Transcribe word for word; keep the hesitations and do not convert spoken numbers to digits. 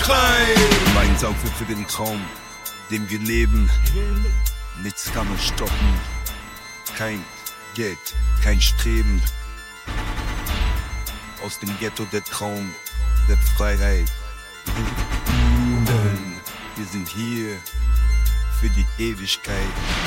schreien. Gemeinsam für den Traum, den wir leben. Nichts kann uns stoppen. Kein Geld, kein Streben. Aus dem Ghetto der Traum der Freiheit. Wir sind hier für die Ewigkeit.